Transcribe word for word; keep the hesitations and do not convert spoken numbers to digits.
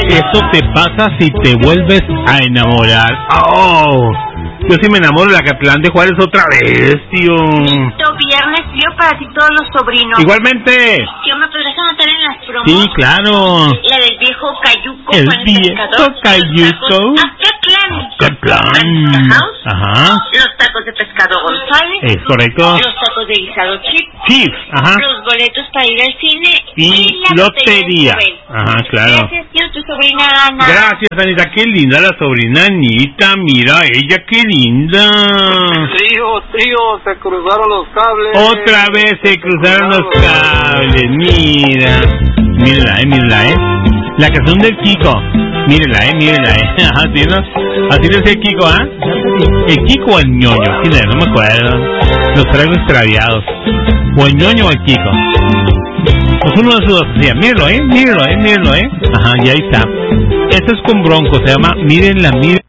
Eso te pasa si te vuelves a enamorar. ¡Oh! Yo sí me enamoro de Acatlán de Juárez otra vez, tío. Listo, viernes, tío, para ti todos los sobrinos. Igualmente. Tío, ¿me podrás anotar en las promos? Sí, claro. La del viejo Cayuco. El con viejo Cayuco. Acatlán. Acatlán. Ajá. Los tacos de pescado González. Es correcto. Los tacos de guisado Chip. Chip, ajá. Los boletos para ir al cine. Y, y la lotería. Ajá, claro. Gracias, tío, tu sobrina Ana. Gracias, Anita. Qué linda la sobrina Anita. Mira ella, qué linda. Tío, tío, se cruzaron los cables. Otra vez se cruzaron los cables. Mira. Mírala, eh, mírala, eh. La canción del Kiko. Mírala, eh, mírala, eh. Ajá, ¿sí, no? Así decía el Kiko, ¿ah? ¿eh? ¿El Kiko o el ñoño? ¿Quién es? No me acuerdo. Los traigo extraviados. O el ñoño o el Kiko. Pues uno de esos dos decía, míralo, eh, míralo, eh, míralo, eh. Ajá, y ahí está. Esto es con Bronco, se llama Mírenla, Mírenla.